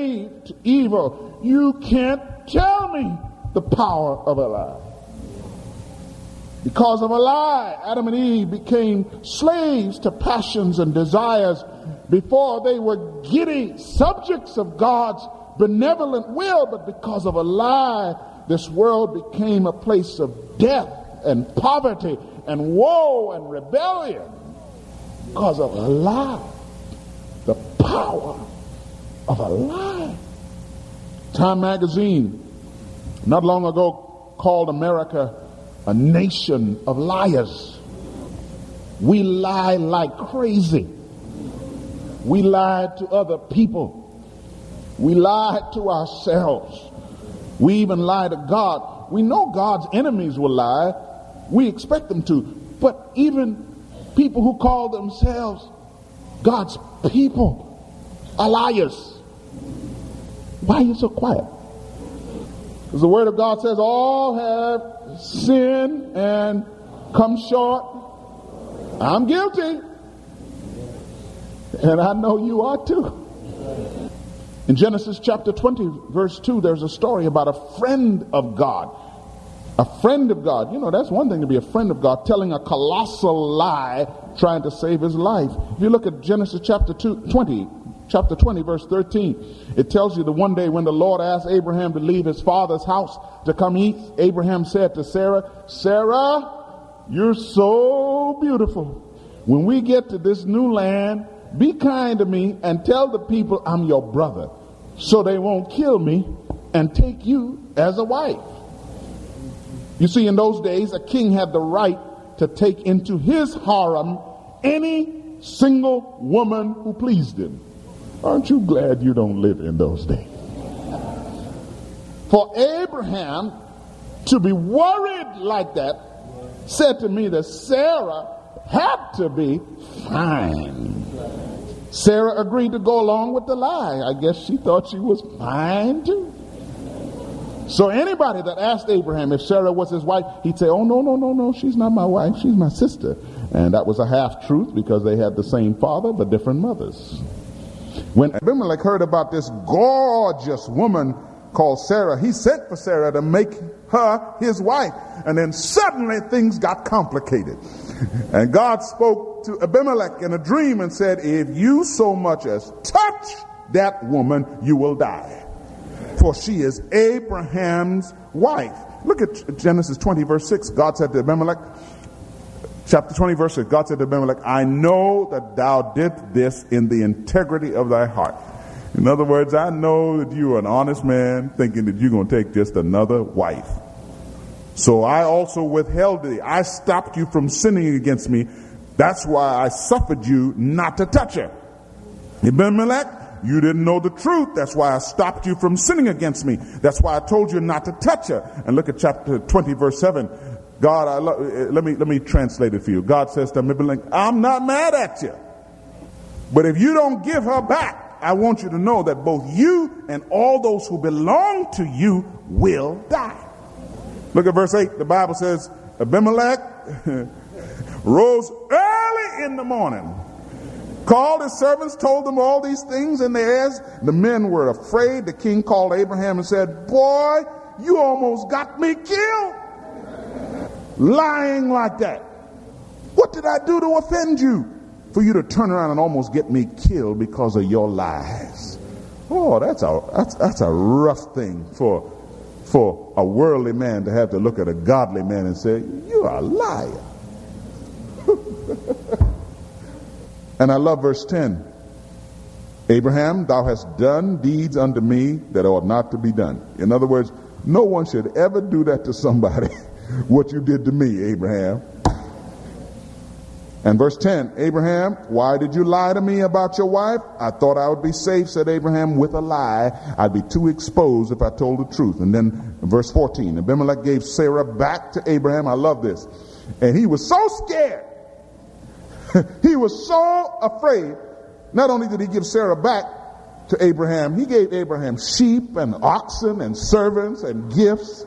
to evil. You can't tell me the power of a lie. Because of a lie, Adam and Eve became slaves to passions and desires before they were giddy subjects of God's benevolent will. But because of a lie, this world became a place of death and poverty and woe and rebellion. Because of a lie. The power of a lie. Time magazine not long ago called America a nation of liars. We lie like crazy. We lie to other people. We lie to ourselves. We even lie to God. We know God's enemies will lie. We expect them to. But even people who call themselves God's people are liars. Why are you so quiet? Because the Word of God says all have sinned and come short. I'm guilty. And I know you are too. In Genesis chapter 20, verse 2, there's a story about a friend of God. A friend of God. You know, that's one thing to be a friend of God, telling a colossal lie, trying to save his life. If you look at Genesis chapter 20, verse 13, it tells you that one day when the Lord asked Abraham to leave his father's house to come eat, Abraham said to Sarah, Sarah, you're so beautiful. When we get to this new land, be kind to me and tell the people I'm your brother, so they won't kill me and take you as a wife. You see, in those days, a king had the right to take into his harem any single woman who pleased him. Aren't you glad you don't live in those days? For Abraham to be worried like that said to me that Sarah had to be fine. Sarah agreed to go along with the lie. I guess she thought she was fine too. So anybody that asked Abraham if Sarah was his wife, he'd say, oh, no, she's not my wife, she's my sister. And that was a half-truth because they had the same father but different mothers. When Abimelech heard about this gorgeous woman called Sarah, he sent for Sarah to make her his wife. And then suddenly things got complicated. And God spoke to Abimelech in a dream and said, if you so much as touch that woman, you will die. For she is Abraham's wife. Look at Genesis 20, verse 6. God said to Abimelech, chapter 20, verse 6, God said to Abimelech, I know that thou didst this in the integrity of thy heart. In other words, I know that you are an honest man thinking that you're going to take just another wife. So I also withheld thee. I stopped you from sinning against me. That's why I suffered you not to touch her. Abimelech, you didn't know the truth. That's why I stopped you from sinning against me. That's why I told you not to touch her. And look at chapter 20, verse 7. God, let me translate it for you. God says to Abimelech, I'm not mad at you. But if you don't give her back, I want you to know that both you and all those who belong to you will die. Look at verse 8. The Bible says, Abimelech rose early in the morning, called his servants, told them all these things in their ears. The men were afraid. The king called Abraham and said, boy, you almost got me killed. Lying like that. What did I do to offend you for you to turn around and almost get me killed because of your lies? Oh, that's a rough thing for a worldly man to have to look at a godly man and say, you're a liar. And I love verse 10. Abraham, thou hast done deeds unto me that ought not to be done. In other words, no one should ever do that to somebody what you did to me, Abraham. And verse 10, Abraham, why did you lie to me about your wife? I thought I would be safe, said Abraham, with a lie. I'd be too exposed if I told the truth. And then verse 14, Abimelech gave Sarah back to Abraham. I love this. And he was so scared. He was so afraid. Not only did he give Sarah back to Abraham, he gave Abraham sheep and oxen and servants and gifts.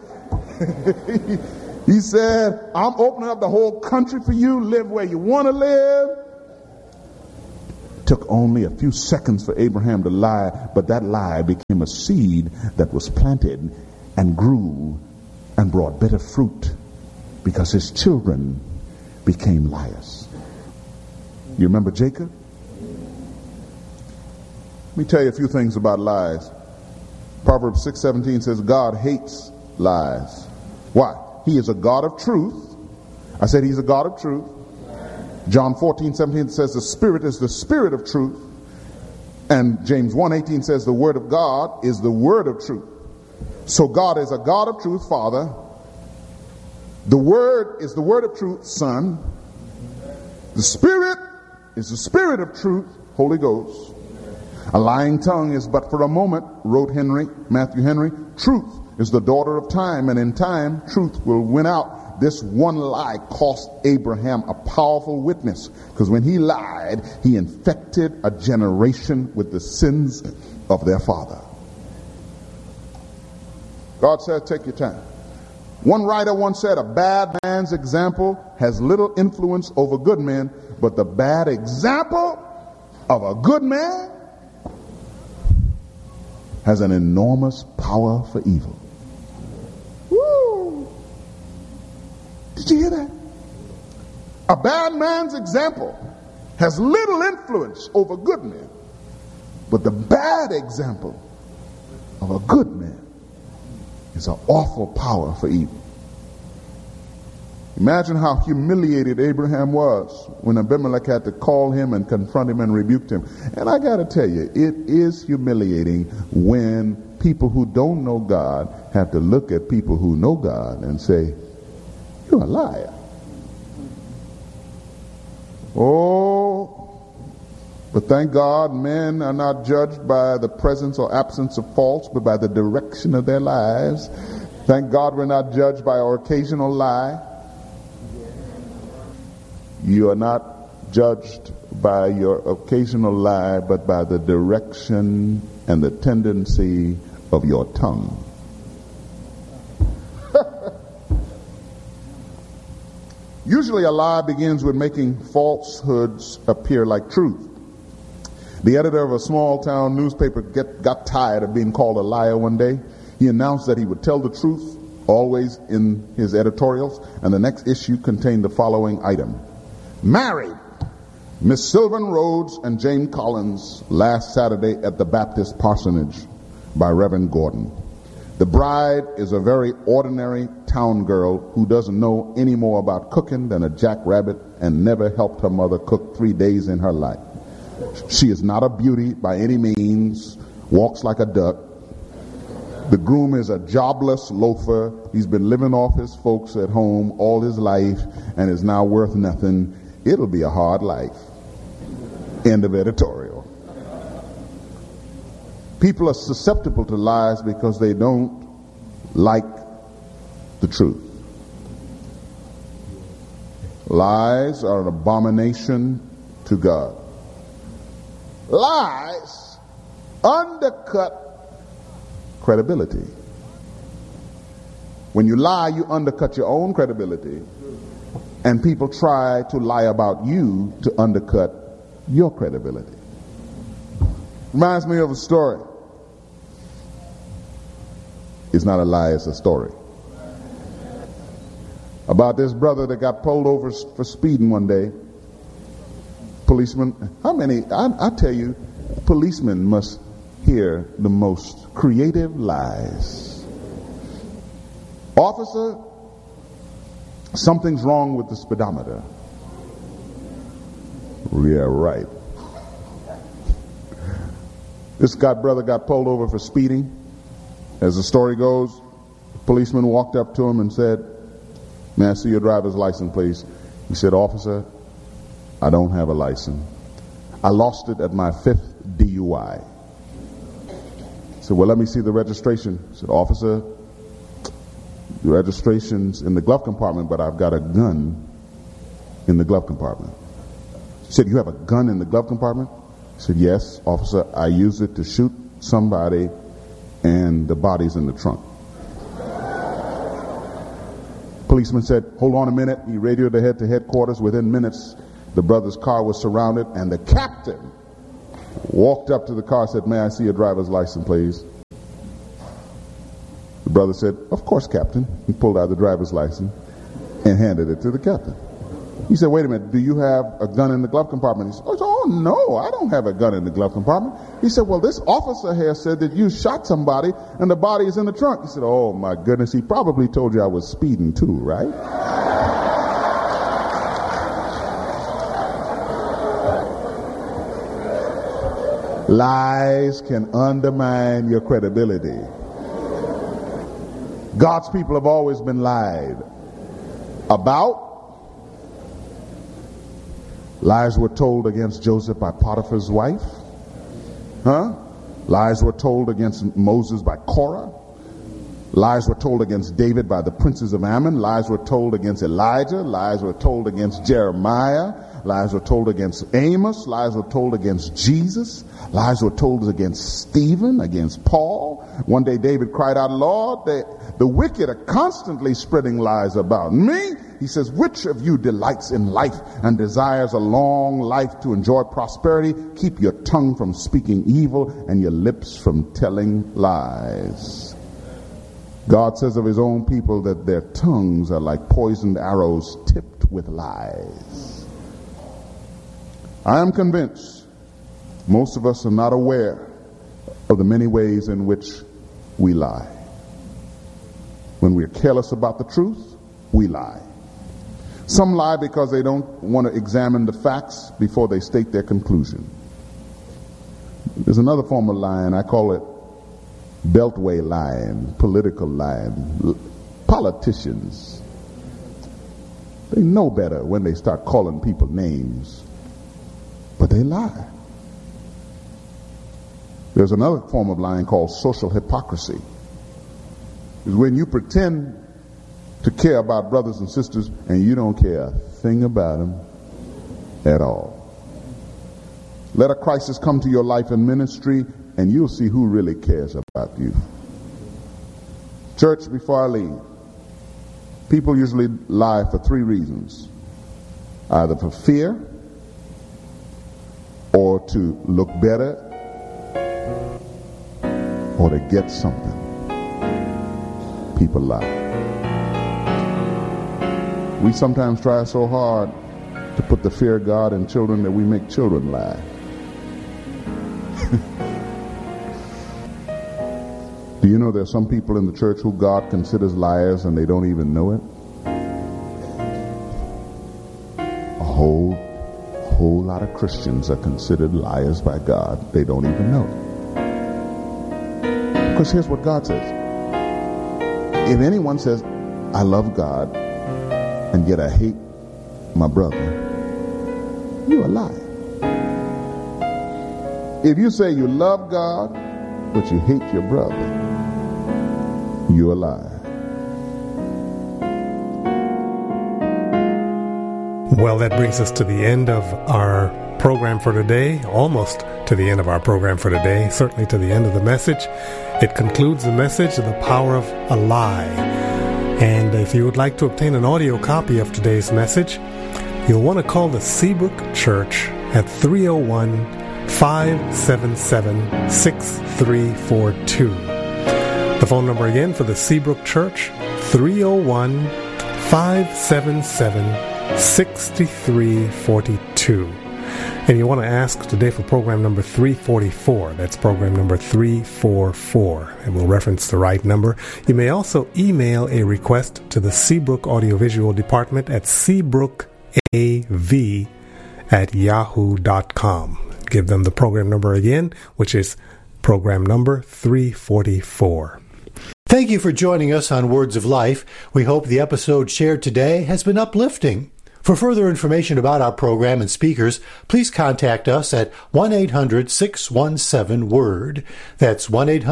He said, I'm opening up the whole country for you. Live where you want to live. took only a few seconds for Abraham to lie, but that lie became a seed that was planted and grew and brought bitter fruit because his children became liars. You remember Jacob? Let me tell you a few things about lies. Proverbs 6:17 says God hates lies. Why? He is a God of truth. I said he's a God of truth. John 14:17 says the Spirit is the Spirit of truth. And James 1:18 says the Word of God is the Word of truth. So God is a God of truth, Father. The Word is the Word of truth, Son. The Spirit is the Spirit of truth, Holy Ghost. A lying tongue is but for a moment, wrote Matthew Henry. Truth is the daughter of time, and in time, truth will win out. This one lie cost Abraham a powerful witness, because when he lied, he infected a generation with the sins of their father. God said, take your time. One writer once said, a bad man's example has little influence over good men, but the bad example of a good man has an enormous power for evil. Woo! Did you hear that? A bad man's example has little influence over good men, but the bad example of a good man is an awful power for evil. Imagine how humiliated Abraham was when Abimelech had to call him and confront him and rebuked him. And I got to tell you, it is humiliating when people who don't know God have to look at people who know God and say, you're a liar. Oh, but thank God men are not judged by the presence or absence of faults, but by the direction of their lives. Thank God we're not judged by our occasional lie. You are not judged by your occasional lie, but by the direction and the tendency of your tongue. Usually a lie begins with making falsehoods appear like truth. The editor of a small town newspaper got tired of being called a liar one day. He announced that he would tell the truth, always in his editorials, and the next issue contained the following item. Married Miss Sylvan Rhodes and Jane Collins last Saturday at the Baptist parsonage by Reverend Gordon. The bride is a very ordinary town girl who doesn't know any more about cooking than a jackrabbit and never helped her mother cook 3 days in her life. She is not a beauty by any means, walks like a duck. The groom is a jobless loafer. He's been living off his folks at home all his life and is now worth nothing. It'll be a hard life. End of editorial. People are susceptible to lies because they don't like the truth. Lies are an abomination to God. Lies undercut credibility. When you lie, you undercut your own credibility, and people try to lie about you to undercut your credibility. Reminds me of a story. It's not a lie, it's a story. About this brother that got pulled over for speeding one day. Policeman, I tell you, policemen must hear the most creative lies. Officer, something's wrong with the speedometer. Yeah, right. This brother got pulled over for speeding. As the story goes, the policeman walked up to him and said, "May I see your driver's license, please?" He said, "Officer, I don't have a license. I lost it at my 5th DUI. He said, "Well, let me see the registration." He said, "Officer, the registration's in the glove compartment, but I've got a gun in the glove compartment." He said, "You have a gun in the glove compartment?" He said, "Yes, officer, I used it to shoot somebody and the body's in the trunk." Policeman said, "Hold on a minute." He radioed ahead to headquarters. Within minutes, the brother's car was surrounded, and the captain walked up to the car, said, "May I see your driver's license, please?" The brother said, "Of course, Captain." He pulled out the driver's license and handed it to the captain. He said, "Wait a minute, do you have a gun in the glove compartment?" He said, "Oh, no, I don't have a gun in the glove compartment." He said, "Well, this officer here said that you shot somebody and the body is in the trunk." He said, "Oh, my goodness, he probably told you I was speeding too, right?" Lies can undermine your credibility. God's people have always been lied about. Lies were told against Joseph by Potiphar's wife. Lies were told against Moses by Korah. Lies were told against David by the princes of Ammon. Lies were told against Elijah. Lies were told against Jeremiah. Lies were told against Amos. Lies were told against Jesus. Lies were told against Stephen, against Paul. One day David cried out, "Lord, the wicked are constantly spreading lies about me." He says, "Which of you delights in life and desires a long life to enjoy prosperity? Keep your tongue from speaking evil and your lips from telling lies." God says of his own people that their tongues are like poisoned arrows tipped with lies. I am convinced most of us are not aware of the many ways in which we lie. When we're careless about the truth, we lie. Some lie because they don't want to examine the facts before they state their conclusion. There's another form of lying. I call it beltway lying, political lying. Politicians, they know better when they start calling people names, but they lie. There's another form of lying called social hypocrisy. It's when you pretend to care about brothers and sisters and you don't care a thing about them at all. Let a crisis come to your life and ministry and you'll see who really cares about you. Church, before I leave, people usually lie for three reasons: either for fear, or to look better, or to get something. People lie. We sometimes try so hard to put the fear of God in children that we make children lie. Do you know there are some people in the church who God considers liars and they don't even know it? A whole lot of Christians are considered liars by God. They don't even know it. Because here's what God says. If anyone says, "I love God," and yet I hate my brother, you're a liar. If you say you love God, but you hate your brother, you're a liar. Well, that brings us to the end of our program for today, almost to the end of our program for today, certainly to the end of the message. It concludes the message of the power of a lie. And if you would like to obtain an audio copy of today's message, you'll want to call the Seabrook Church at 301-577-6342. The phone number again for the Seabrook Church, 301-577-6342. And you want to ask today for program number 344. That's program number 344. And we'll reference the right number. You may also email a request to the Seabrook Audiovisual Department at seabrookav@yahoo.com. Give them the program number again, which is program number 344. Thank you for joining us on Words of Life. We hope the episode shared today has been uplifting. For further information about our program and speakers, please contact us at 1-800-617-WORD. That's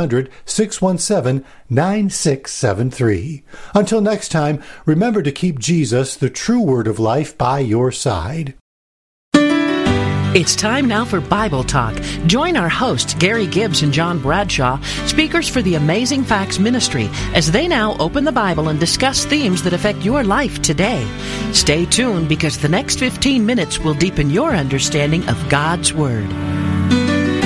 1-800-617-9673. Until next time, remember to keep Jesus, the true Word of Life, by your side. It's time now for Bible Talk. Join our hosts, Gary Gibbs and John Bradshaw, speakers for the Amazing Facts Ministry, as they now open the Bible and discuss themes that affect your life today. Stay tuned because the next 15 minutes will deepen your understanding of God's Word.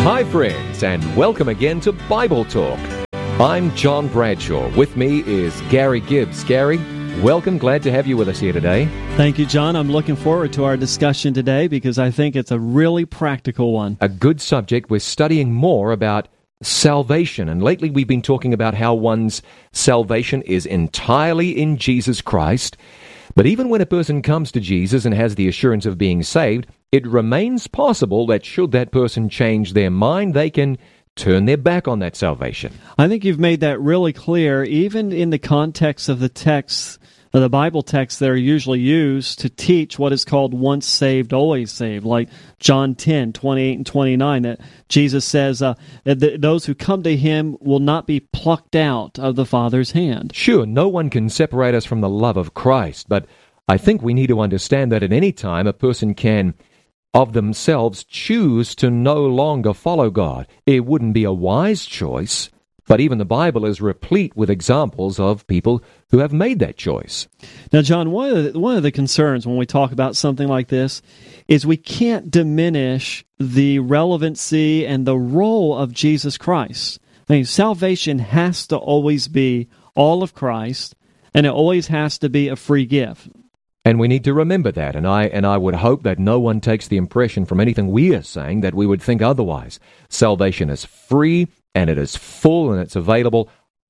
Hi friends, and welcome again to Bible Talk. I'm John Bradshaw. With me is Gary Gibbs. Gary, welcome. Glad to have you with us here today. Thank you, John. I'm looking forward to our discussion today because I think it's a really practical one. A good subject. We're studying more about salvation, and lately we've been talking about how one's salvation is entirely in Jesus Christ. But even when a person comes to Jesus and has the assurance of being saved, it remains possible that should that person change their mind, they can turn their back on that salvation. I think you've made that really clear, even in the context of the texts, the Bible texts that are usually used to teach what is called once saved, always saved, like John 10, 28 and 29, that Jesus says that those who come to Him will not be plucked out of the Father's hand. Sure, no one can separate us from the love of Christ, but I think we need to understand that at any time a person can, of themselves, choose to no longer follow God. It wouldn't be a wise choice, but even the Bible is replete with examples of people who have made that choice. Now, John, one of the concerns when we talk about something like this is we can't diminish the relevancy and the role of Jesus Christ. I mean, salvation has to always be all of Christ, and it always has to be a free gift. And we need to remember that, and I would hope that no one takes the impression from anything we are saying that we would think otherwise. Salvation is free, and it is full, and it's available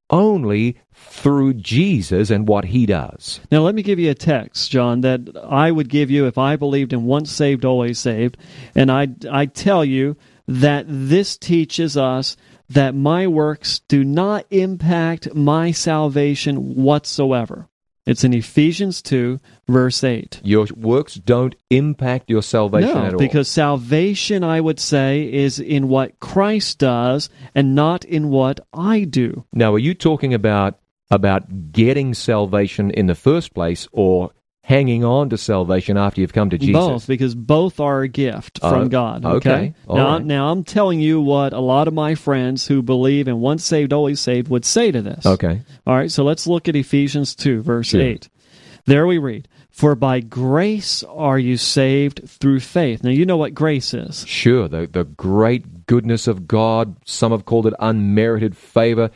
only through Jesus and what He does. Now, let me give you a text, John, that I would give you if I believed in once saved, always saved, and I tell you that this teaches us that my works do not impact my salvation whatsoever. It's in Ephesians 2, verse 8. Your works don't impact your salvation at all. Because salvation, I would say, is in what Christ does and not in what I do. Now, are you talking about getting salvation in the first place or hanging on to salvation after you've come to Jesus? Both, because both are a gift from God. Okay. Now, I'm telling you what a lot of my friends who believe in once saved, always saved would say to this. Okay. All right, so let's look at Ephesians 2, verse 8. There we read, "For by grace are you saved through faith." Now, you know what grace is. Sure, the great goodness of God. Some have called it unmerited favor,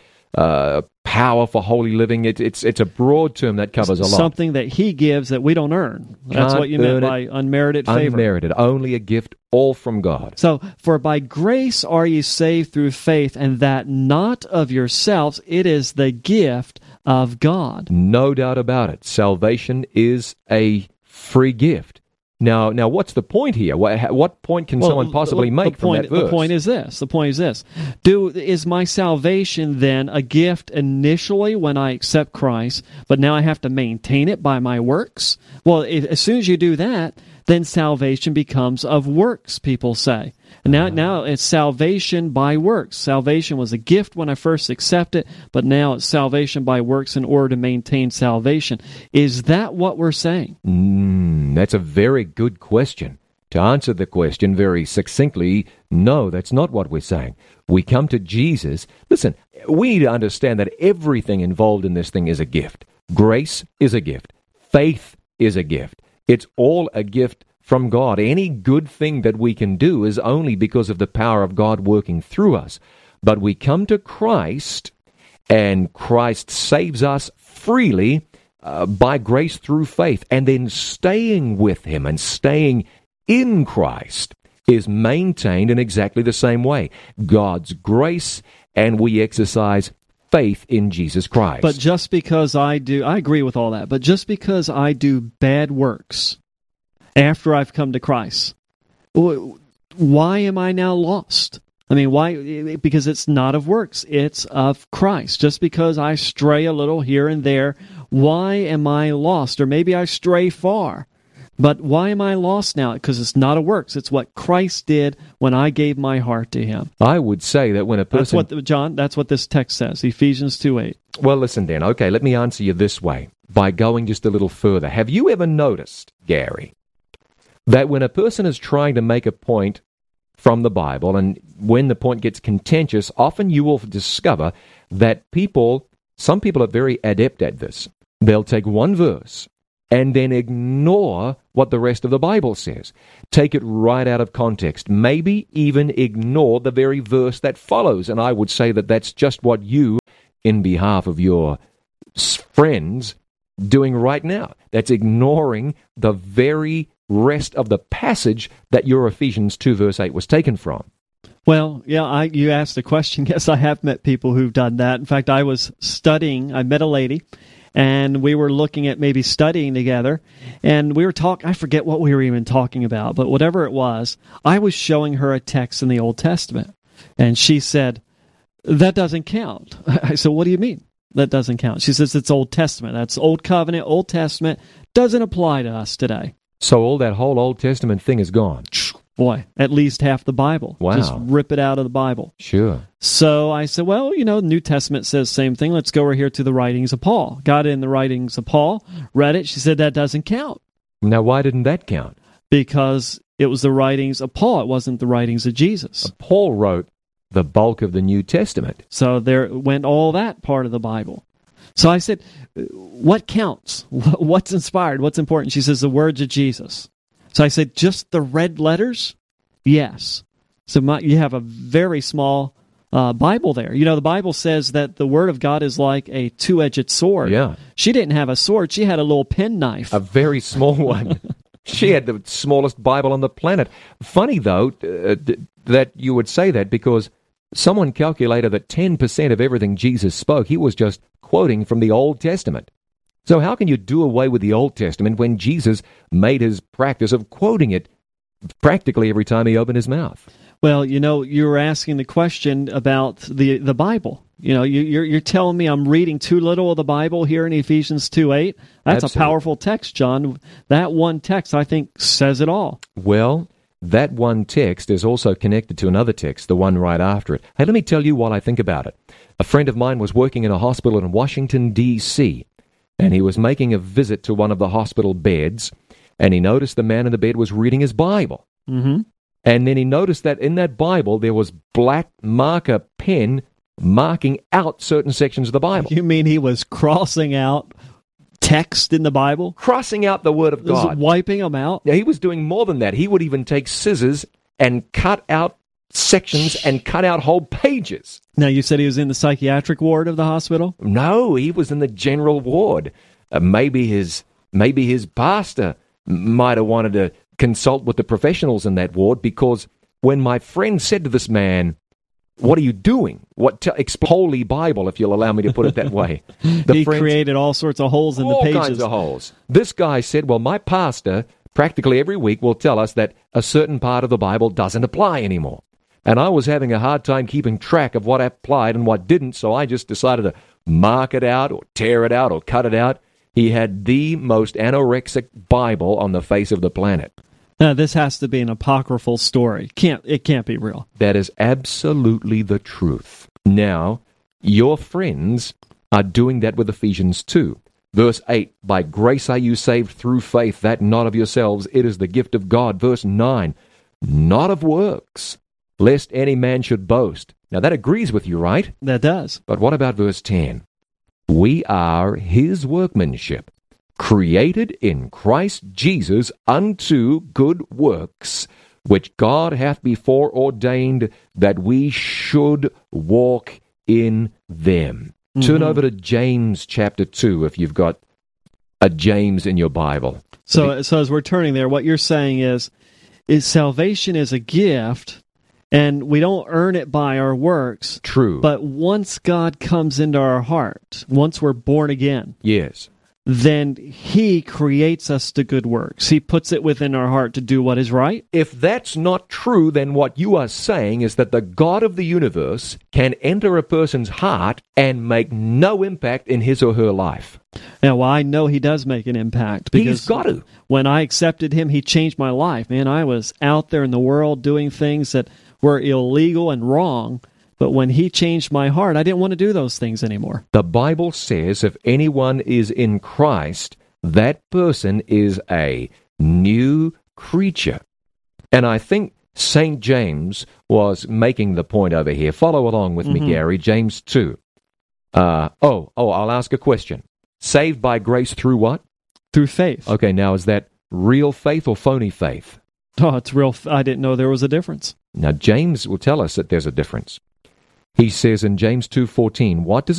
power for holy living. It's a broad term that covers a lot. Something that He gives that we don't earn. That's what you meant by unmerited favor. Unmerited, only a gift, all from God. So, "For by grace are ye saved through faith, and that not of yourselves, it is the gift of God." No doubt about it. Salvation is a free gift. Now, what's the point here? What point can someone possibly make from that verse? The point is this. Is my salvation then a gift initially when I accept Christ, but now I have to maintain it by my works? Well, as soon as you do that, then salvation becomes of works, people say. And now it's salvation by works. Salvation was a gift when I first accepted, but now it's salvation by works in order to maintain salvation. Is that what we're saying? That's a very good question. To answer the question very succinctly, no, that's not what we're saying. We come to Jesus. Listen, we need to understand that everything involved in this thing is a gift. Grace is a gift. Faith is a gift. It's all a gift from God. Any good thing that we can do is only because of the power of God working through us. But we come to Christ, and Christ saves us freely by grace through faith. And then staying with Him and staying in Christ is maintained in exactly the same way. God's grace, and we exercise faith in Jesus Christ. But just because I agree with all that, but just because I do bad works after I've come to Christ, why am I now lost? I mean, why? Because it's not of works, it's of Christ. Just because I stray a little here and there, why am I lost? Or maybe I stray far. But why am I lost now? Because it's not of works. It's what Christ did when I gave my heart to Him. I would say that when a person... That's what this text says, Ephesians 2:8. Well, listen then. Okay, let me answer you this way, by going just a little further. Have you ever noticed, Gary, that when a person is trying to make a point from the Bible, and when the point gets contentious, often you will discover that some people are very adept at this. They'll take one verse, and then ignore what the rest of the Bible says. Take it right out of context. Maybe even ignore the very verse that follows. And I would say that that's just what you, in behalf of your friends, doing right now. That's ignoring the very rest of the passage that your Ephesians 2 verse 8 was taken from. Well, yeah, you asked the question. Yes, I have met people who've done that. In fact, I met a lady, and we were looking at maybe studying together, and we were I forget what we were even talking about, but whatever it was, I was showing her a text in the Old Testament, and she said, that doesn't count. I said, what do you mean that doesn't count? She says, it's Old Testament. That's Old Covenant, Old Testament, doesn't apply to us today. So all that whole Old Testament thing is gone. Boy, at least half the Bible. Wow. Just rip it out of the Bible. Sure. So I said, well, the New Testament says the same thing. Let's go over here to the writings of Paul. Got in the writings of Paul, read it. She said, that doesn't count. Now, why didn't that count? Because it was the writings of Paul. It wasn't the writings of Jesus. Paul wrote the bulk of the New Testament. So there went all that part of the Bible. So I said, what counts? What's inspired? What's important? She says, the words of Jesus. So I said, just the red letters? Yes. So you have a very small Bible there. The Bible says that the Word of God is like a two-edged sword. Yeah. She didn't have a sword. She had a little penknife. A very small one. She had the smallest Bible on the planet. Funny, though, that you would say that, because someone calculated that 10% of everything Jesus spoke, he was just quoting from the Old Testament. So how can you do away with the Old Testament when Jesus made his practice of quoting it practically every time he opened his mouth? Well, you were asking the question about the Bible. You're telling me I'm reading too little of the Bible here in Ephesians 2:8. That's Absolutely. A powerful text, John. That one text, I think, says it all. Well, that one text is also connected to another text, the one right after it. Hey, let me tell you what I think about it. A friend of mine was working in a hospital in Washington, D.C., and he was making a visit to one of the hospital beds, and he noticed the man in the bed was reading his Bible. Mm-hmm. And then he noticed that in that Bible there was black marker pen marking out certain sections of the Bible. You mean he was crossing out text in the Bible? Crossing out the Word of God. Wiping them out? Yeah, he was doing more than that. He would even take scissors and cut out sections and cut out whole pages. Now, you said he was in the psychiatric ward of the hospital? No, he was in the general ward. Maybe his pastor might have wanted to consult with the professionals in that ward, because when my friend said to this man, "What are you doing?" Holy Bible, if you'll allow me to put it that way. He created all sorts of holes in the pages. All kinds of holes. This guy said, well, my pastor practically every week will tell us that a certain part of the Bible doesn't apply anymore. And I was having a hard time keeping track of what applied and what didn't, so I just decided to mark it out or tear it out or cut it out. He had the most anorexic Bible on the face of the planet. Now, this has to be an apocryphal story. It can't be real. That is absolutely the truth. Now, your friends are doing that with Ephesians 2. Verse 8, by grace are you saved through faith, that not of yourselves, it is the gift of God. Verse 9, not of works, lest any man should boast. Now, that agrees with you, right? That does. But what about verse 10? We are his workmanship, created in Christ Jesus unto good works, which God hath before ordained that we should walk in them. Mm-hmm. Turn over to James chapter 2 if you've got a James in your Bible. So as we're turning there, what you're saying is salvation is a gift, and we don't earn it by our works. True. But once God comes into our heart, once we're born again, yes, then He creates us to good works. He puts it within our heart to do what is right. If that's not true, then what you are saying is that the God of the universe can enter a person's heart and make no impact in his or her life. Now, well, I know He does make an impact, because He's got to. When I accepted Him, He changed my life. Man, I was out there in the world doing things that were illegal and wrong, but when He changed my heart, I didn't want to do those things anymore. The Bible says if anyone is in Christ, that person is a new creature. And I think St. James was making the point over here. Follow along with me, Gary. James 2. I'll ask a question. Saved by grace through what? Through faith. Okay, now is that real faith or phony faith? Oh, it's real. I didn't know there was a difference. Now, James will tell us that there's a difference. He says in James 2:14, what does